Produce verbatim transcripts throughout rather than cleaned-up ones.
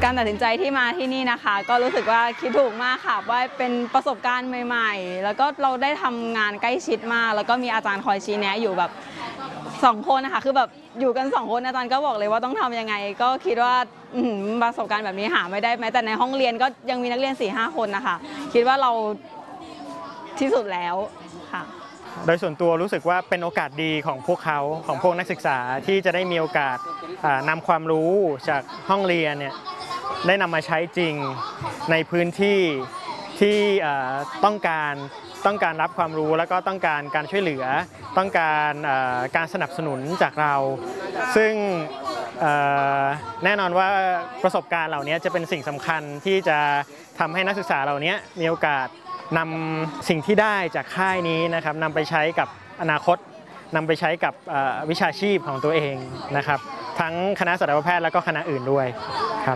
การตัดสินใจที่มาที่นี่นะคะก็รู้สึกว่าคิดถูกมากค่ะว่าเป็นประสบการณ์ใหม่ๆแล้วก็เราได้ทำงานใกล้ชิดมากแล้วก็มีอาจารย์คอยชี้แนะอยู่แบบสองคนนะคะคือแบบอยู่กันสองคนอาจารย์ก็บอกเลยว่าต้องทำยังไงก็คิดว่าประสบการณ์แบบนี้หาไม่ได้แม้แต่ในห้องเรียนก็ยังมีนักเรียน สี่ห้า คนนะคะคิดว่าเราที่สุดแล้วค่ะโดยส่วนตัวรู้สึกว่าเป็นโอกาสดีของพวกเขาของพวกนักศึกษาที่จะได้มีโอกาสนำความรู้จากห้องเรียนเนี่ยได้นำมาใช้จริงในพื้นที่ที่ต้องการต้องการรับความรู้แล้วก็ต้องการการช่วยเหลือต้องการการสนับสนุนจากเราซึ่งแน่นอนว่าประสบการณ์เหล่านี้จะเป็นสิ่งสำคัญที่จะทำให้นักศึกษาเหล่านี้มีโอกาสนำสิ่งที่ได้จากค่ายนี้นะครับนำไปใช้กับอนาคตนำไปใช้กับวิชาชีพของตัวเองนะครับทั้งคณะสัตวแพทย์และก็คณะอื่นด้วยครับ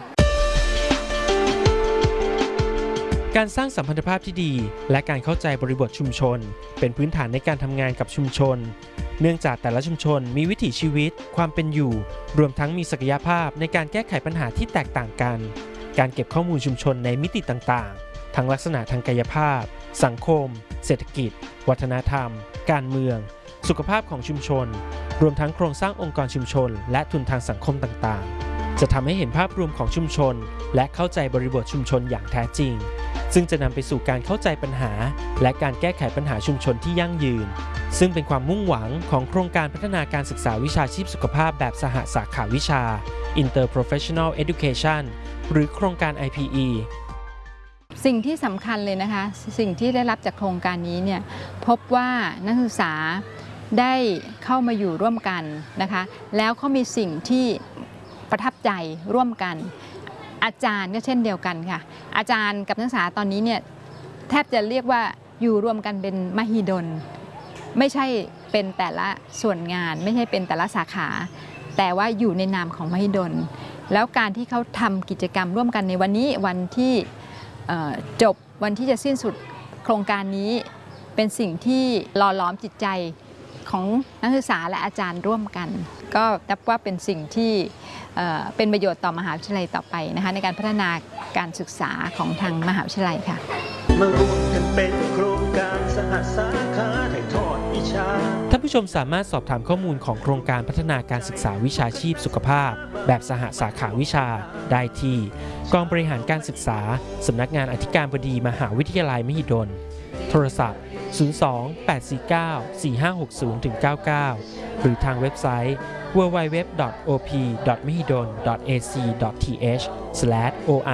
การสร้างสัมพันธภาพที่ดีและการเข้าใจบริบทชุมชนเป็นพื้นฐานในการทำงานกับชุมชนเนื่องจากแต่ละชุมชนมีวิถีชีวิตความเป็นอยู่รวมทั้งมีศักยภาพในการแก้ไขปัญหาที่แตกต่างกันการเก็บข้อมูลชุมชนในมิติต่างๆทั้งลักษณะทางกายภาพสังคมเศรษฐกิจวัฒนธรรมการเมืองสุขภาพของชุมชนรวมทั้งโครงสร้างองค์กรชุมชนและทุนทางสังคมต่างๆจะทำให้เห็นภาพรวมของชุมชนและเข้าใจบริบทชุมชนอย่างแท้จริงซึ่งจะนำไปสู่การเข้าใจปัญหาและการแก้ไขปัญหาชุมชนที่ยั่งยืนซึ่งเป็นความมุ่งหวังของโครงการพัฒนาการศึกษาวิชาชีพสุขภาพแบบสหสาขาวิชา Interprofessional Education หรือโครงการ ไอ พี อีสิ่งที่สำคัญเลยนะคะสิ่งที่ได้รับจากโครงการนี้เนี่ยพบว่านักศึกษาได้เข้ามาอยู่ร่วมกันนะคะแล้วเขามีสิ่งที่ประทับใจร่วมกันอาจารย์ก็เช่นเดียวกันค่ะอาจารย์กับนักศึกษาตอนนี้เนี่ยแทบจะเรียกว่าอยู่รวมกันเป็นมหิดลไม่ใช่เป็นแต่ละส่วนงานไม่ใช่เป็นแต่ละสาขาแต่ว่าอยู่ในนามของมหิดลแล้วการที่เขาทำกิจกรรมร่วมกันในวันนี้วันที่จบวันที่จะสิ้นสุดโครงการนี้เป็นสิ่งที่หล่อหลอมจิตใจของนักศึกษาและอาจารย์ร่วมกันก็นับว่าเป็นสิ่งที่เป็นประโยชน์ต่อมหาวิทยาลัยต่อไปนะคะในการพัฒนาการศึกษาของทางมหาวิทยาลัยค่ะมารวมกันเป็นโครงการสหสาขาถ่ายทอดวิชาท่านผู้ชมสามารถสอบถามข้อมูลของโครงการพัฒนาการศึกษาวิชาชีพสุขภาพแบบสหสาขาวิชาได้ที่กองบริหารการศึกษาสำนักงานอธิการบดีมหาวิทยาลัยมหิดลโทรศัพท์ศูนย์ สอง แปด สี่ เก้า สี่ ห้า หก ศูนย์ เก้า เก้า หรือทางเว็บไซต์ ดับเบิลยู ดับเบิลยู ดับเบิลยู ดอท โอ พี ดอท มหิดล ดอท เอ ซี ดอท ที เอช สแลช โอ